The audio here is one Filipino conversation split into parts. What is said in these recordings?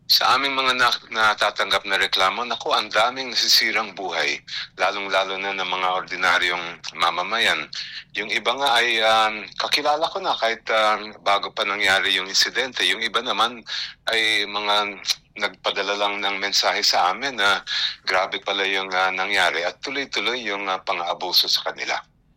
Sa aming mga natatanggap na reklamo, naku, ang daming nasisirang buhay, lalong-lalo na ng mga ordinaryong mamamayan. Yung iba nga ay kakilala ko na kahit bago pa nangyari yung insidente. Yung iba naman ay mga nagpadala lang ng mensahe sa amin na grabe pala yung nangyari at tuloy-tuloy yung pang-aabuso sa kanila.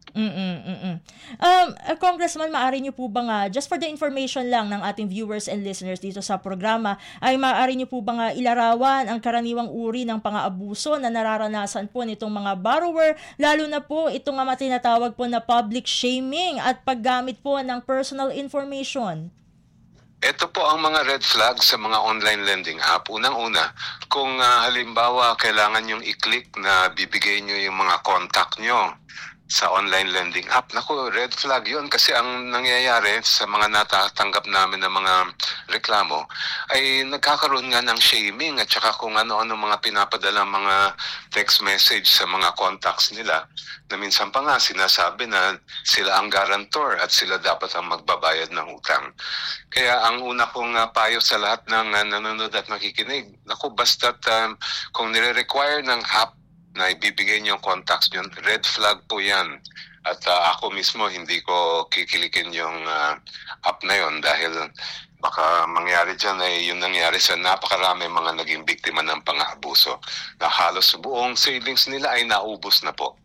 Congressman, maaari niyo po bang, just for the information lang ng ating viewers and listeners dito sa programa, ay maaari niyo po bang ilarawan ang karaniwang uri ng pang-aabuso na nararanasan po nitong mga borrower, lalo na po itong tinatawag po na public shaming at paggamit po ng personal information? Ito po ang mga red flags sa mga online lending app. Unang-una, kung halimbawa kailangan yung i-click na bibigay nyo yung mga contact nyo sa online lending app, naku, red flag yun kasi ang nangyayari sa mga natatanggap namin ng mga reklamo ay nagkakaroon nga ng shaming at saka kung ano-ano mga pinapadala mga text message sa mga contacts nila na minsan pa nga sinasabi na sila ang guarantor at sila dapat ang magbabayad ng utang. Kaya ang una kong payo sa lahat ng nanonood at nakikinig, naku, basta't kung nire-require ng app na ibibigay niyo yung contacts niyo, red flag po yan. At ako mismo hindi ko kikilikin yung app na yon dahil baka mangyari dyan ay yung nangyari sa napakarami mga naging biktima ng pang-aabuso na halos buong savings nila ay naubos na po.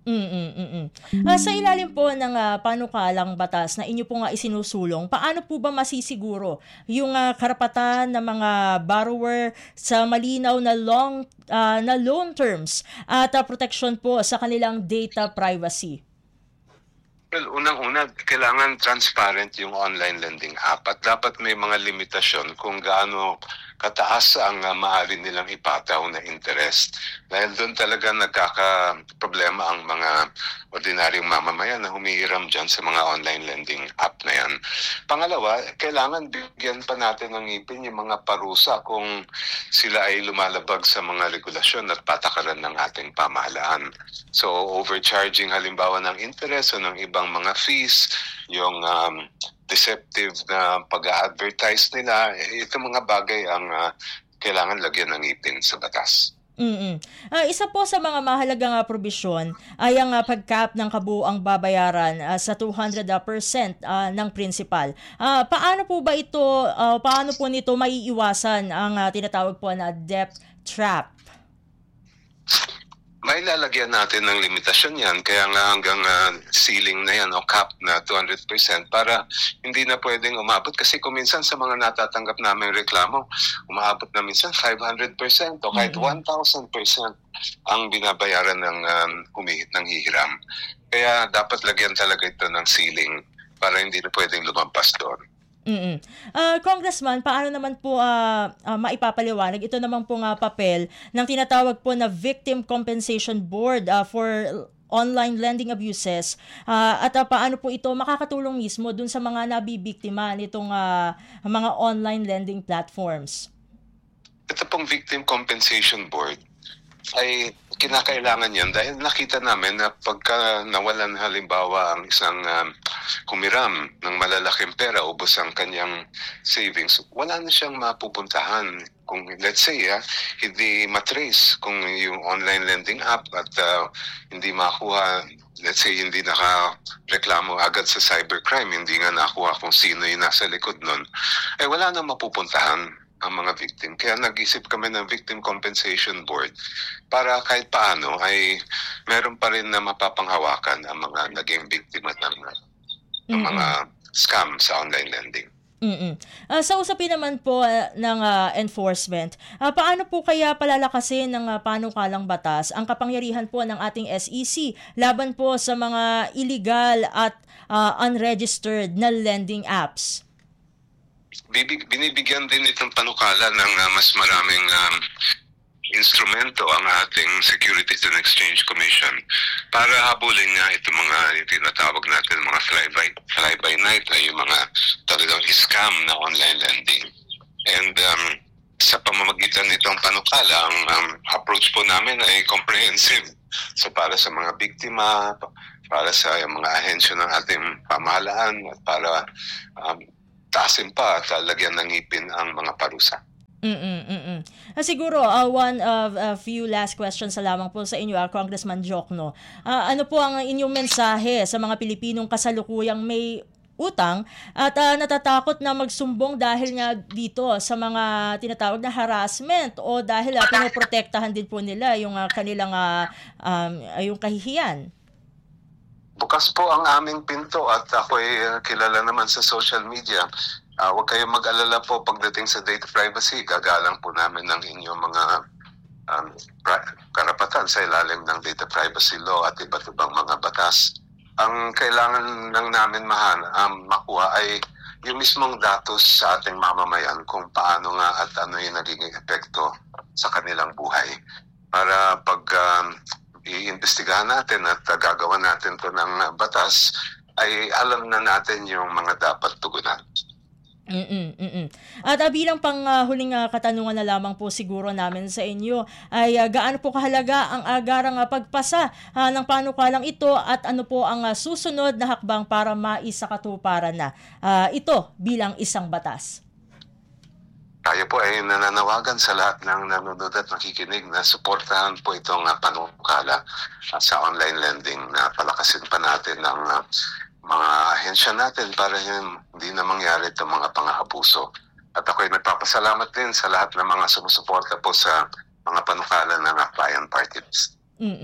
Sa ilalim po ng panukalang batas na inyo po nga isinusulong, paano po ba masisiguro yung karapatan ng mga borrower sa malinaw na loan terms at protection po sa kanilang data privacy? Well, unang-una, kailangan transparent yung online lending app at dapat may mga limitasyon kung gaano kataas ang maaari nilang ipataw na interest. Dahil doon talaga nagkaka-problema ang mga ordinaryong mamamayan na humihiram dyan sa mga online lending app na yan. Pangalawa, kailangan bigyan pa natin ng ngipin yung mga parusa kung sila ay lumalabag sa mga regulasyon at patakaran ng ating pamahalaan. So, overcharging halimbawa ng interest o ng ibang mga fees, yung deceptive na pag-a-advertise nila, itong mga bagay ang kailangan lagyan ng ngipin sa batas. Isa po sa mga mahalagang probisyon ay ang pag-cap ng kabuuang babayaran sa 200% ng principal. Paano po ba ito, paano po nito maiiwasan ang tinatawag po na debt trap? May lalagyan natin ng limitasyon yan, kaya nga hanggang ceiling na yan o cap na 200% para hindi na pwedeng umabot. Kasi kung minsan sa mga natatanggap namin reklamo, umabot na minsan 500% o kahit 1,000% ang binabayaran ng ng hihiram. Kaya dapat lagyan talaga ito ng ceiling para hindi na pwedeng lumampas doon. Congressman, paano naman po maipapaliwanag ito naman pong papel ng tinatawag po na Victim Compensation Board for online lending abuses at paano po ito makakatulong mismo dun sa mga nabibiktima nitong mga online lending platforms? Ito pong Victim Compensation Board ay kinakailangan yan dahil nakita namin na pagka nawalan halimbawa ang isang kumiram ng malalaking pera, ubos ang kanyang savings, wala na siyang mapupuntahan. Kung let's say hindi matrace kung yung online lending app at hindi makuha, let's say hindi nakareklamo agad sa cybercrime, hindi nga nakuha kung sino yung nasa likod nun, ay wala nang mapupuntahan ang mga victim. Kaya nag-isip kami ng Victim Compensation Board para kahit paano ay meron pa rin na mapapanghawakan ang mga naging biktima ng mga scam sa online lending. Sa usapin naman po ng enforcement, paano po kaya palalakasin ng panukalang batas ang kapangyarihan po ng ating SEC laban po sa mga illegal at unregistered na lending apps? Binibigyan din itong panukala ng mas maraming instrumento ang ating Securities and Exchange Commission para habulin nga itong mga tinatawag natin mga fly-by-night ay yung mga talagang scam na online lending. And sa pamamagitan nitong panukala, ang approach po namin ay comprehensive. So para sa mga biktima, para sa mga ahensya ng ating pamahalaan, at para taasin pa at lagyan ng ngipin ang mga parusa. Siguro, one of a few last questions na lamang po sa inyo, Congressman Jokno. Ano po ang inyong mensahe sa mga Pilipinong kasalukuyang may utang at natatakot na magsumbong dahil nga dito sa mga tinatawag na harassment o dahil pinoprotektahan din po nila yung kanilang yung kahihiyan? Bukas po ang aming pinto at ako'y kilala naman sa social media. Huwag kayong mag-alala po pagdating sa data privacy. Gagalang po namin ng inyong mga karapatan sa ilalim ng data privacy law at iba't ibang mga batas. Ang kailangan lang namin makuha ay yung mismong datos sa ating mamamayan kung paano nga at ano yung nagiging epekto sa kanilang buhay. Para pag iimbestigahan natin at gagawa natin to ng batas, ay alam na natin yung mga dapat tugunan. At bilang huling katanungan na lamang po siguro namin sa inyo ay gaano po kahalaga ang agarang pagpasa ng panukalang ito at ano po ang susunod na hakbang para maisakatuparan na ito bilang isang batas? Tayo po ay nananawagan sa lahat ng nanonood at nakikinig na suportahan po itong panukala sa online lending na palakasin pa natin ng mga ahensya natin para hindi na mangyari itong mga pang-aabuso. At ako'y nagpapasalamat din sa lahat ng mga sumusuporta po sa mga panukala ng Akbayan Party List.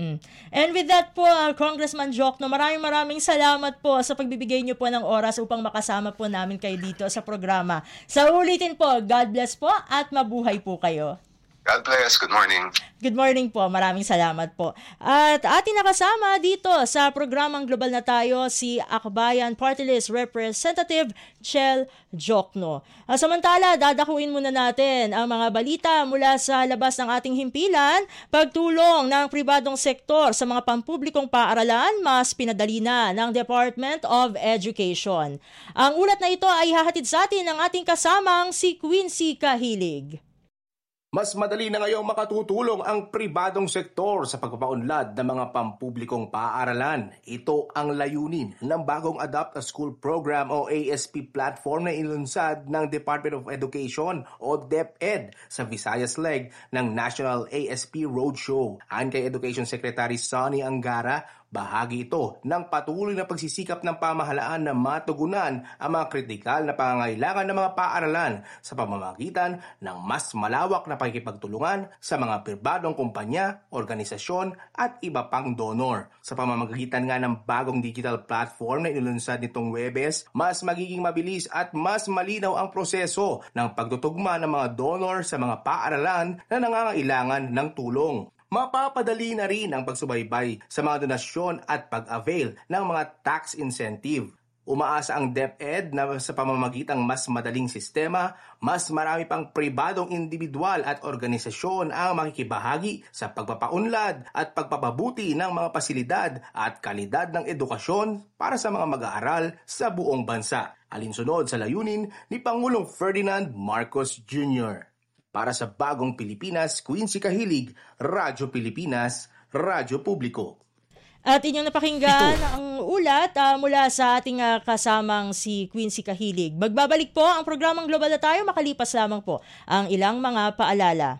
And with that po, Congressman Jokno, maraming salamat po sa pagbibigay niyo po ng oras upang makasama po namin kayo dito sa programa. Sa ulitin po, God bless po at mabuhay po kayo. God bless. Good morning. Good morning po. Maraming salamat po. At ating nakasama dito sa programang Global na Tayo si Akbayan Party List Representative Chel Jokno. Samantala, dadakuin muna natin ang mga balita mula sa labas ng ating himpilan. Pagtulong ng pribadong sektor sa mga pampublikong paaralan, mas pinadali na ng Department of Education. Ang ulat na ito ay hahatid sa atin ng ating kasamang si Quincy Kahilig. Mas madali na ngayong makatutulong ang pribadong sektor sa pagpapaunlad ng mga pampublikong paaralan. Ito ang layunin ng bagong Adopt a School Program o ASP platform na ilunsad ng Department of Education o DepEd sa Visayas leg ng National ASP Roadshow. Ayon kay Education Secretary Sonny Angara, bahagi ito ng patuloy na pagsisikap ng pamahalaan na matugunan ang mga kritikal na pangangailangan ng mga paaralan sa pamamagitan ng mas malawak na pakikipagtulungan sa mga pribadong kumpanya, organisasyon at iba pang donor. Sa pamamagitan nga ng bagong digital platform na inilunsad nitong Huwebes, mas magiging mabilis at mas malinaw ang proseso ng pagtutugma ng mga donor sa mga paaralan na nangangailangan ng tulong. Mapapadali na rin ang pagsubaybay sa mga donasyon at pag-avail ng mga tax incentive. Umaasa ang DepEd na sa pamamagitang mas madaling sistema, mas marami pang pribadong individual at organisasyon ang makikibahagi sa pagpapaunlad at pagpapabuti ng mga pasilidad at kalidad ng edukasyon para sa mga mag-aaral sa buong bansa. Alinsunod sa layunin ni Pangulong Ferdinand Marcos Jr. Para sa Bagong Pilipinas, Quincy Kahilig, Radyo Pilipinas, Radyo Publiko. At inyong napakinggan ang ulat mula sa ating kasamang si Quincy Kahilig. Magbabalik po ang programang Global na Tayo, makalipas lamang po ang ilang mga paalala.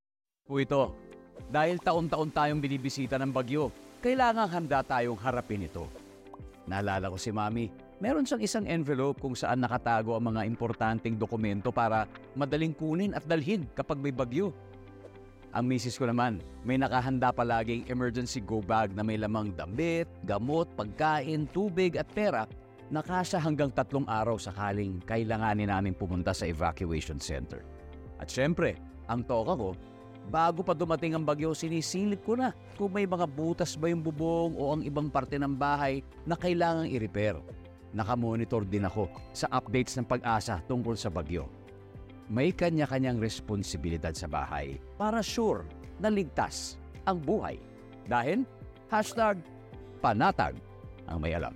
Ito, dahil taon-taon tayong binibisita ng bagyo, kailangang handa tayong harapin ito. Naalala ko si Mami, meron siyang isang envelope kung saan nakatago ang mga importanteng dokumento para madaling kunin at dalhin kapag may bagyo. Ang misis ko naman, may nakahanda palaging emergency go bag na may lamang damit, gamot, pagkain, tubig at pera na kasya hanggang 3 araw sakaling kailanganin namin pumunta sa evacuation center. At syempre, ang toka ko, bago pa dumating ang bagyo, sinisilip ko na kung may mga butas ba yung bubong o ang ibang parte ng bahay na kailangang i-repair. Nakamonitor din ako sa updates ng Pag-asa tungkol sa bagyo. May kanya-kanyang responsibilidad sa bahay para sure na ligtas ang buhay. Dahil #panatag ang may alam.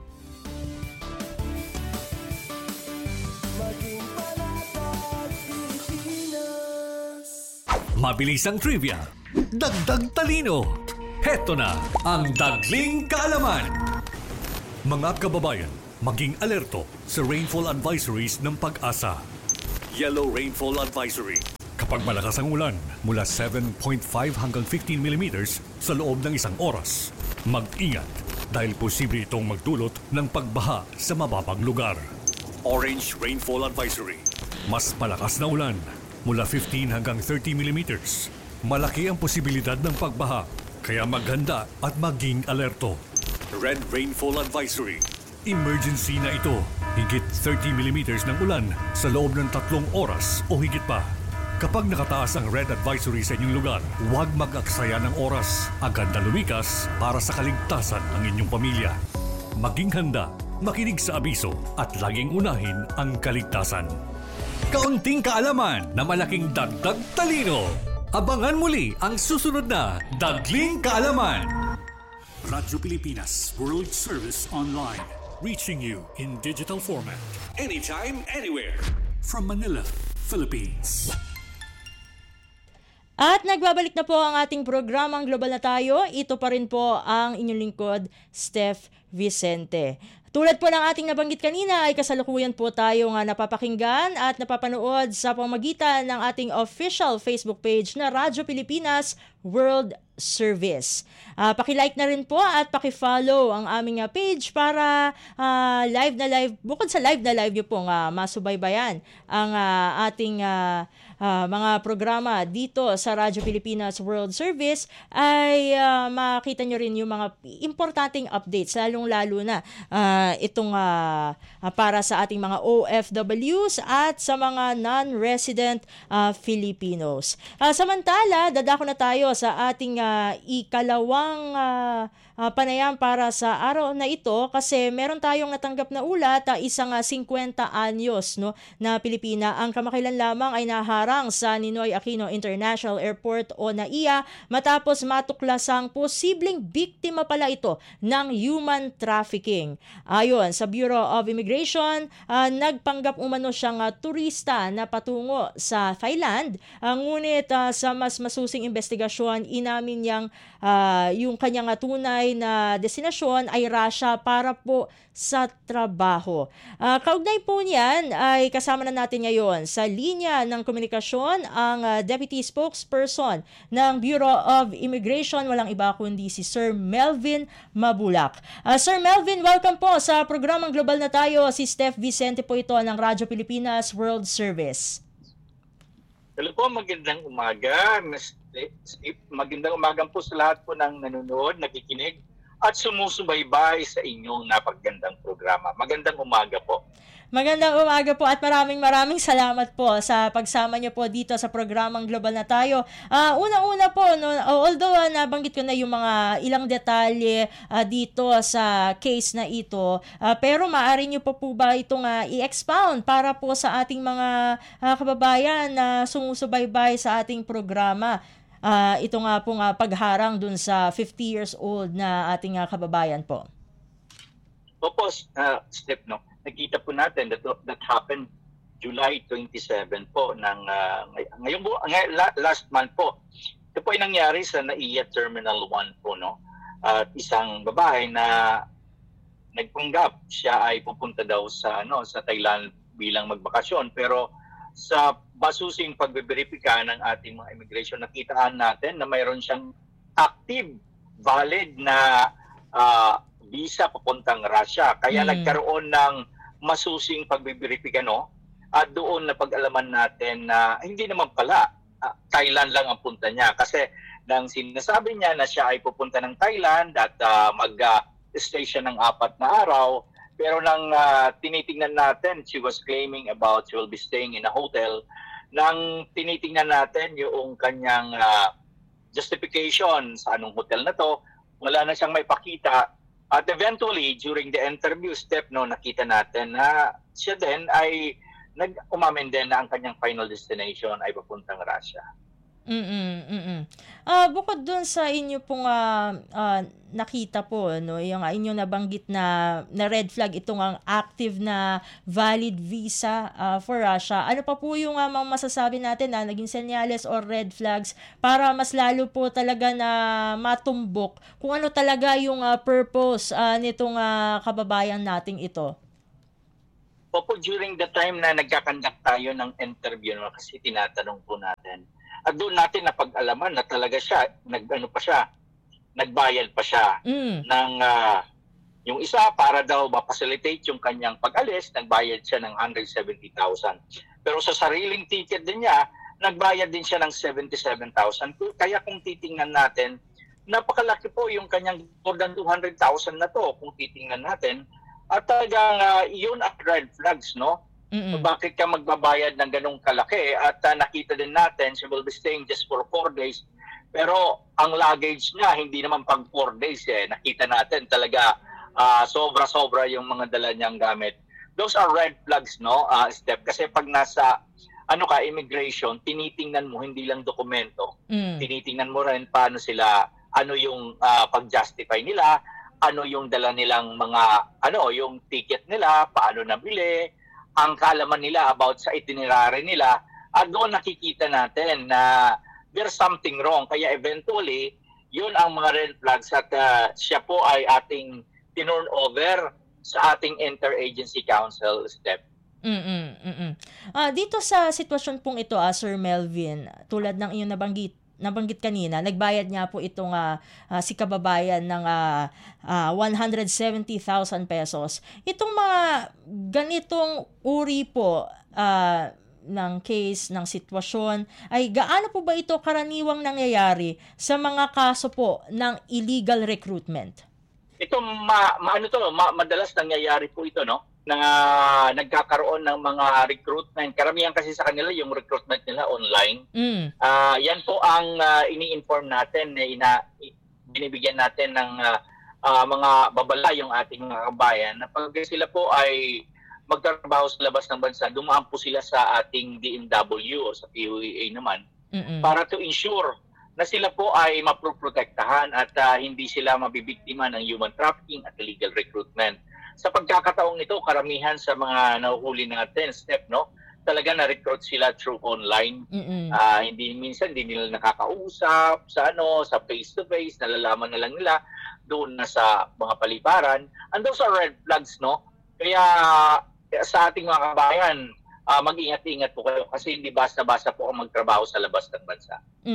Mabilis ang trivia, dagdag talino. Heto na ang Dagling Kaalaman. Mga kababayan, maging alerto sa rainfall advisories ng Pag-asa. Yellow Rainfall Advisory. Kapag malakas ang ulan, mula 7.5 hanggang 15 millimeters sa loob ng isang oras, mag-ingat dahil posible itong magdulot ng pagbaha sa mababang lugar. Orange Rainfall Advisory. Mas malakas na ulan, mula 15 hanggang 30 millimeters. Malaki ang posibilidad ng pagbaha, kaya maghanda at maging alerto. Red Rainfall Advisory. Emergency na ito. Higit 30 millimeters ng ulan sa loob ng 3 oras o higit pa. Kapag nakataas ang red advisory sa inyong lugar, huwag mag-aksaya ng oras. Agad na lumikas para sa kaligtasan ng inyong pamilya. Maging handa, makinig sa abiso at laging unahin ang kaligtasan. Kaunting kaalaman na malaking dagdag talino. Abangan muli ang susunod na Dagling Kaalaman. Radyo Pilipinas World Service Online. Reaching you in digital format. Anytime, anywhere. From Manila, Philippines. At nagbabalik na po ang ating programang Global na Tayo. Ito pa rin po ang inyong lingkod, Steph Vicente. Tulad po ng ating nabanggit kanina ay kasalukuyan po tayo nga napapakinggan at napapanood sa pamamagitan ng ating official Facebook page na Radyo Pilipinas World Service. Paki-like na rin po at paki-follow ang aming page para live na live, bukod sa live na live nyo pong masubaybayan ang ating mga programa dito sa Radyo Pilipinas World Service ay makita nyo rin yung mga importanteng updates, lalong-lalo na itong para sa ating mga OFWs at sa mga non-resident Filipinos. Samantala, dadako na tayo sa ating ikalawang panayam para sa araw na ito kasi meron tayong natanggap na ulat, isang 50 anyos no, na Pilipina ang kamakailan lamang ay naharang sa Ninoy Aquino International Airport o NAIA matapos matuklasang posibleng biktima pala ito ng human trafficking. Ayon sa Bureau of Immigration, nagpanggap umano siyang turista na patungo sa Thailand, ngunit sa mas masusing investigasyon, inamin niyang yung kanyang tunay na destinasyon ay Russia para po sa trabaho. Kaugnay po niyan ay kasama na natin ngayon sa linya ng komunikasyon ang Deputy Spokesperson ng Bureau of Immigration, walang iba kundi si Sir Melvin Mabulak. Sir Melvin, welcome po sa programang Global na Tayo. Si Steph Vicente po ito ng Radyo Pilipinas World Service. Hello po, magandang umaga. Magandang umaga po sa lahat po ng nanonood, nakikinig at sumusubaybay sa inyong napagandang programa. Magandang umaga po. Magandang umaga po at maraming salamat po sa pagsama niyo po dito sa programang Global na Tayo. Una-una po, no, although nabanggit ko na yung mga ilang detalye dito sa case na ito, pero maaari niyo po ba itong i-expound para po sa ating mga kababayan na sumusubaybay sa ating programa? Ito nga pong pagharang dun sa 50 years old na ating kababayan po. Opo, Steph, no? Nakita po natin that happened July 27 po ng ngayon po, last month po. Ito po ay nangyari sa NAIA Terminal 1 po, no? At isang babae na nagpanggap siya ay pupunta daw sa sa Thailand bilang magbakasyon, pero sa basusing pagbeberipika ng ating mga immigration, nakitaan natin na mayroon siyang active, valid na visa papuntang Russia. Kaya nagkaroon ng masusing pagbeberipika, no? At doon na pag-alaman natin na hindi naman pala Thailand lang ang punta niya. Kasi nang sinasabi niya na siya ay pupunta ng Thailand at mag-stay siya ng 4 na araw, pero nang tinitingnan natin, she was claiming about she will be staying in a hotel. Nang tinitingnan natin yung kanyang justification sa anong hotel na to, wala na siyang may pakita. At eventually, during the interview step, no, nakita natin na siya din ay umamin din na ang kanyang final destination ay papuntang Russia. Bukod dun sa inyo pong nakita po, no, yung inyong nabanggit na red flag, itong ang active na valid visa for Russia, ano pa po yung masasabi natin na naging senyales or red flags para mas lalo po talaga na matumbok kung ano talaga yung purpose nitong kababayan nating ito? Opo, during the time na nagkakandak tayo ng interview, no, kasi tinatanong po natin. At doon natin napag-alaman na talaga siya, nagbayad pa siya ng yung isa para daw ma-facilitate yung kanyang pag-alis, nagbayad siya ng 170,000. Pero sa sariling ticket din niya, nagbayad din siya ng 77,000. Kaya kung titingnan natin, napakalaki po yung kanyang more than 200,000 na to kung titingnan natin. At talagang yun ang red flags, no? So, bakit ka magbabayad ng ganong kalaki? At nakita din natin, she will be staying just for 4 days. Pero ang luggage niya, hindi naman pang 4 days. Nakita natin talaga sobra-sobra yung mga dala niyang gamit. Those are red flags, no, Steph? Kasi pag nasa immigration, tinitingnan mo hindi lang dokumento. Tinitingnan mo rin paano sila, ano yung pag-justify nila, ano yung dala nilang mga, yung ticket nila, paano nabili, ang kaalaman nila about sa itinerary nila, at doon nakikita natin na there's something wrong. Kaya eventually, yun ang mga red flags at siya po ay ating tinurn over sa ating Interagency Council step. Dito sa sitwasyon pong ito, Sir Melvin, tulad ng iyong nabanggit kanina, nagbayad nga po itong si kababayan ng 170,000 pesos. Itong mga ganitong uri po ng case, ng sitwasyon, ay gaano po ba ito karaniwang nangyayari sa mga kaso po ng illegal recruitment? Ito, madalas nangyayari po ito, no? Na nagkakaroon ng mga recruitment. Karamihan kasi sa kanila yung recruitment nila online. Yan po ang ini-inform natin, binibigyan natin ng mga babala yung ating mga kabayan na pag sila po ay magtatrabaho sa labas ng bansa, dumaan po sila sa ating DMW o sa PUEA naman para to ensure na sila po ay maproprotektahan at hindi sila mabibiktima ng human trafficking at illegal recruitment. Sa pagkakataong ito, karamihan sa mga nahuhuli natin, step, no? Talaga na-recruit sila through online. Hindi nila nakakausap sa face-to-face, nalalaman na lang nila doon na sa mga paliparan. And those are red flags, no? Kaya sa ating mga kabayan, mag-ingat-ingat po kayo kasi hindi basta-basta po ang magtrabaho sa labas ng bansa.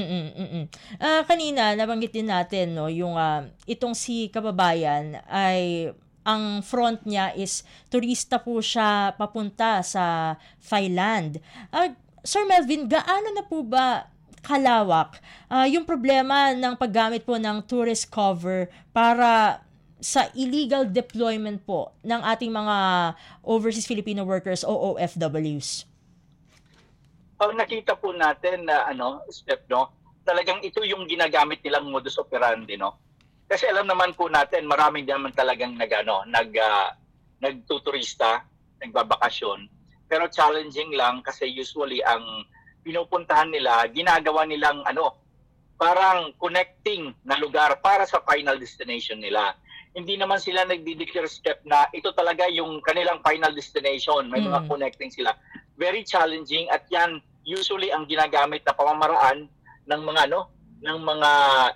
Kanina, nabanggit din natin, no, yung itong si kababayan ay ang front niya is turista po siya papunta sa Thailand. Sir Melvin, gaano na po ba kalawak yung problema ng paggamit po ng tourist cover para sa illegal deployment po ng ating mga overseas Filipino workers o OFWs? Ang nakita po natin na step, no, talagang ito yung ginagamit nilang modus operandi, no. Kasi alam naman po natin, maraming naman talagang nagtuturista, nagbabakasyon. Pero challenging lang kasi usually ang pinupuntahan nila, ginagawa nilang parang connecting na lugar para sa final destination nila. Hindi naman sila nagdi-declare step na ito talaga yung kanilang final destination. May mga connecting sila. Very challenging at yan usually ang ginagamit na pamamaraan ng mga